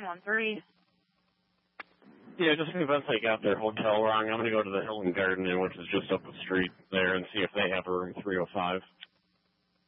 713. Yeah, just in case I got their hotel wrong, I'm going to go to the Hilton Garden Inn, which is just up the street there, and see if they have a room 305.